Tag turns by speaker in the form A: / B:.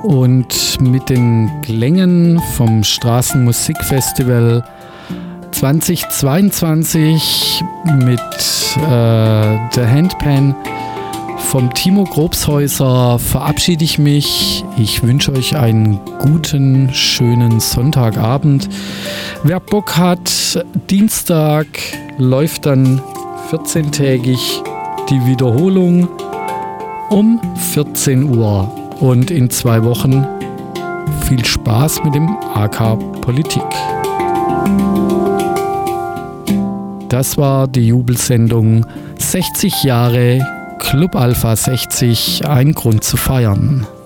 A: und mit den Klängen vom Straßenmusikfestival 2022 mit der Handpan vom Timo Grobshäuser verabschiede ich mich. Ich wünsche euch einen guten, schönen Sonntagabend. Wer Bock hat, Dienstag läuft dann 14-tägig die Wiederholung um 14 Uhr. Und in 2 Wochen viel Spaß mit dem AK Politik. Das war die Jubelsendung 60 Jahre Club Alpha 60, ein Grund zu feiern.